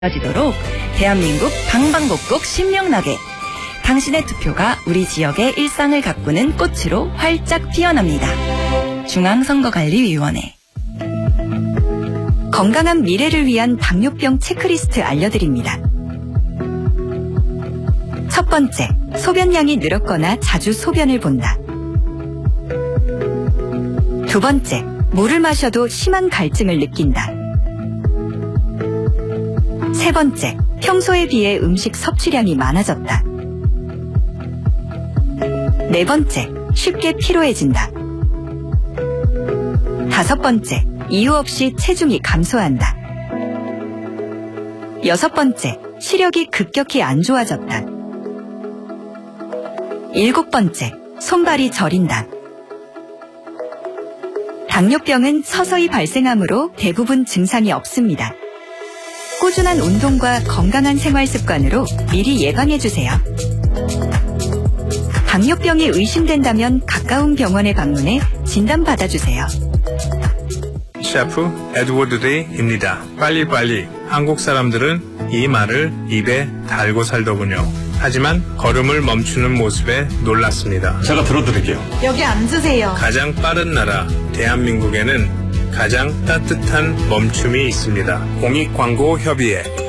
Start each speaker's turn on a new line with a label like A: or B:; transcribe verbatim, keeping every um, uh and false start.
A: 지도록 대한민국 방방곡곡 신명나게 당신의 투표가 우리 지역의 일상을 가꾸는 꽃으로 활짝 피어납니다. 중앙선거관리위원회.
B: 건강한 미래를 위한 당뇨병 체크리스트 알려드립니다. 첫 번째, 소변량이 늘었거나 자주 소변을 본다. 두 번째, 물을 마셔도 심한 갈증을 느낀다. 세 번째, 평소에 비해 음식 섭취량이 많아졌다. 네 번째, 쉽게 피로해진다. 다섯 번째, 이유 없이 체중이 감소한다. 여섯 번째, 시력이 급격히 안 좋아졌다. 일곱 번째, 손발이 저린다. 당뇨병은 서서히 발생하므로 대부분 증상이 없습니다. 꾸준한 운동과 건강한 생활 습관으로 미리 예방해주세요. 당뇨병이 의심된다면 가까운 병원에 방문해 진단받아주세요.
C: 셰프 에드워드 데이입니다. 빨리빨리. 한국 사람들은 이 말을 입에 달고 살더군요. 하지만 걸음을 멈추는 모습에 놀랐습니다.
D: 제가 들어드릴게요.
E: 여기 앉으세요.
C: 가장 빠른 나라 대한민국에는 가장 따뜻한 멈춤이 있습니다. 공익광고협의회.